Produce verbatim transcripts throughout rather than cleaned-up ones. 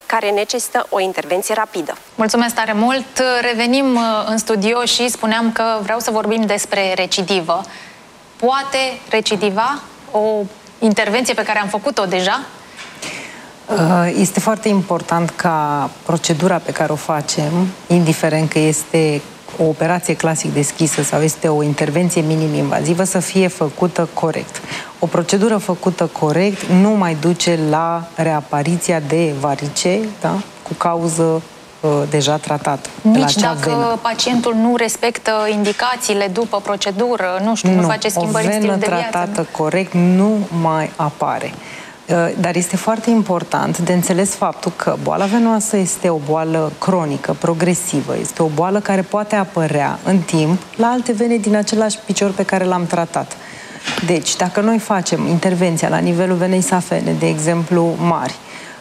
care necesită o intervenție rapidă. Mulțumesc tare mult! Revenim în studio și spuneam că vreau să vorbim despre recidivă. Poate recidiva o intervenție pe care am făcut-o deja? Este foarte important ca procedura pe care o facem, indiferent că este o operație clasic deschisă sau este o intervenție minim-invazivă, să fie făcută corect. O procedură făcută corect nu mai duce la reapariția de varice, da? Cu cauză uh, deja tratată. Nici dacă venă. Pacientul nu respectă indicațiile după procedură, nu știu, nu, nu face schimbări în stil de viață. O venă tratată corect nu mai apare. Dar este foarte important de înțeles faptul că boala venoasă este o boală cronică, progresivă. Este o boală care poate apărea în timp la alte vene din același picior pe care l-am tratat. Deci, dacă noi facem intervenția la nivelul venei safene, de exemplu, mari,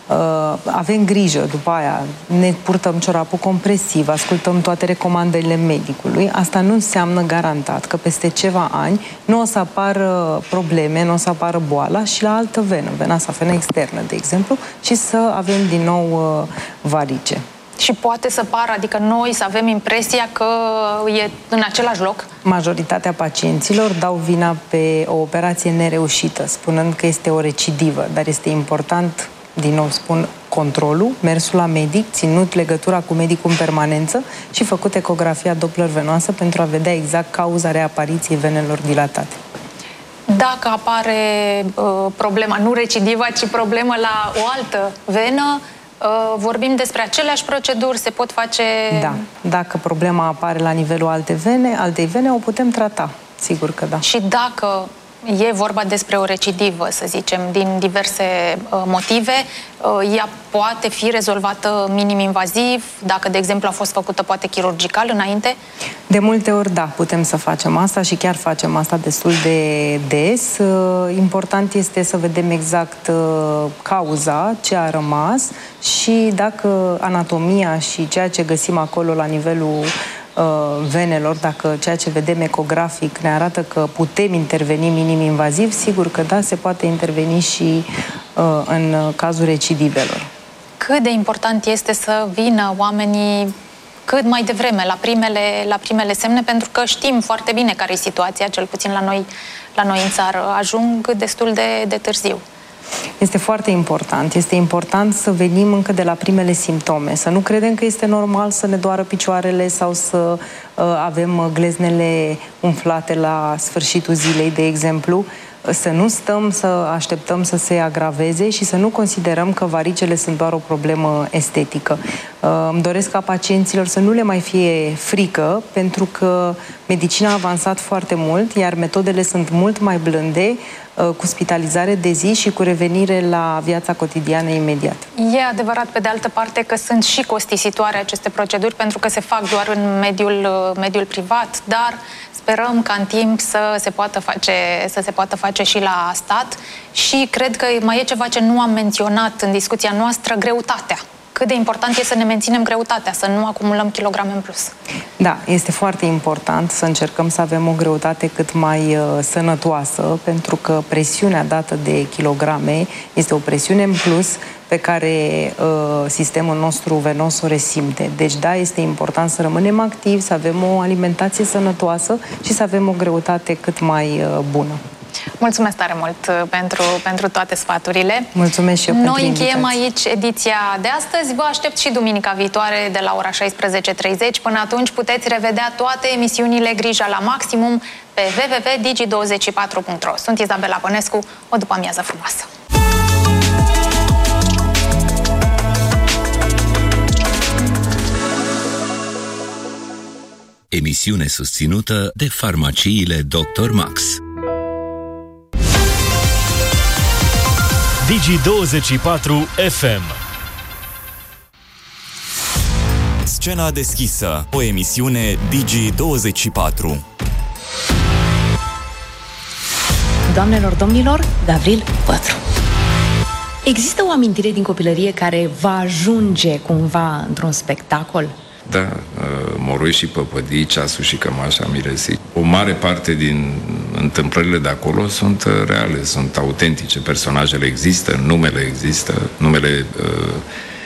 avem grijă, după aia ne purtăm ciorapul compresiv, ascultăm toate recomandările medicului, asta nu înseamnă garantat că peste ceva ani nu o să apară probleme, nu o să apară boala și la altă venă, vena safenă externă, de exemplu, și să avem din nou varice. Și poate să pară, adică noi să avem impresia că e în același loc? Majoritatea pacienților dau vina pe o operație nereușită, spunând că este o recidivă, dar este important, din nou spun, controlul, mersul la medic, ținut legătura cu medicul în permanență și făcut ecografia Doppler venoasă pentru a vedea exact cauza reapariției venelor dilatate. Dacă apare uh, problema, nu recidiva, ci problema la o altă venă, uh, vorbim despre aceleași proceduri, se pot face... Da, dacă problema apare la nivelul alte vene, altei vene, o putem trata, sigur că da. Și dacă e vorba despre o recidivă, să zicem, din diverse uh, motive, uh, ea poate fi rezolvată minim-invaziv, dacă, de exemplu, a fost făcută poate chirurgical înainte? De multe ori, da, putem să facem asta și chiar facem asta destul de des. Uh, important este să vedem exact uh, cauza, ce a rămas și dacă anatomia și ceea ce găsim acolo la nivelul venelor, dacă ceea ce vedem ecografic ne arată că putem interveni minim-invaziv, sigur că da, se poate interveni și uh, în cazul recidivelor. Cât de important este să vină oamenii cât mai devreme, la primele, la primele semne, pentru că știm foarte bine care e situația, cel puțin la noi, la noi în țară. Ajung destul de, de târziu. Este foarte important. Este important să venim încă de la primele simptome. Să nu credem că este normal să ne doară picioarele sau să uh, avem gleznele umflate la sfârșitul zilei, de exemplu. Să nu stăm să așteptăm să se agraveze și să nu considerăm că varicele sunt doar o problemă estetică. Îmi doresc ca pacienților să nu le mai fie frică, pentru că medicina a avansat foarte mult, iar metodele sunt mult mai blânde, cu spitalizare de zi și cu revenire la viața cotidiană imediat. E adevărat, pe de altă parte, că sunt și costisitoare aceste proceduri, pentru că se fac doar în mediul, mediul privat, dar sperăm ca în timp să se poată face, să se poată face și la stat. Și cred că mai e ceva ce nu am menționat în discuția noastră, greutatea. Cât de important e să ne menținem greutatea, să nu acumulăm kilograme în plus. Da, este foarte important să încercăm să avem o greutate cât mai uh, sănătoasă, pentru că presiunea dată de kilograme este o presiune în plus pe care uh, sistemul nostru venos o resimte. Deci da, este important să rămânem activi, să avem o alimentație sănătoasă și să avem o greutate cât mai uh, bună. Mulțumesc tare mult pentru, pentru toate sfaturile. Mulțumesc și eu pentru Noi încheiem invitație. aici ediția de astăzi. Vă aștept și duminica viitoare de la ora șaisprezece și treizeci. Până atunci puteți revedea toate emisiunile Grija la Maximum pe w w w punct digi douăzeci și patru punct ro. Sunt Izabela Bănescu. O după-amiază frumoasă! Emisiune susținută de farmaciile doctor Max. Digi douăzeci și patru F M. Scena deschisă, o emisiune Digi douăzeci și patru. Doamnelor, domnilor, Gavril Pătru. Există o amintire din copilărie care va ajunge cumva într-un spectacol? Da, Moroi și Păpădii, Ceasul și Cămașa Miresit. O mare parte din întâmplările de acolo sunt reale, sunt autentice. Personajele există, numele există, numele uh,